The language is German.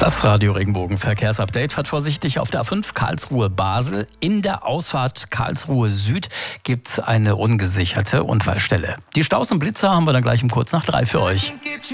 Das Radio Regenbogen Verkehrsupdate fährt vorsichtig auf der A5 Karlsruhe-Basel. In der Ausfahrt Karlsruhe Süd gibt es eine ungesicherte Unfallstelle. Die Staus und Blitzer haben wir dann gleich um kurz nach 3 für euch.